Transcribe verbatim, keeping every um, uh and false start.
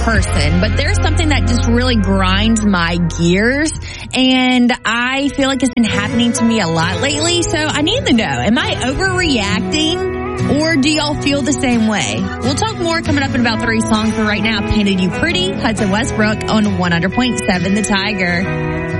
person, but there's something that just really grinds my gears, and I feel like it's been happening to me a lot lately, so I need to know, am I overreacting, or do y'all feel the same way? We'll talk more coming up in about three songs, but right now, Painted You Pretty, Hudson Westbrook on one hundred point seven The Tiger.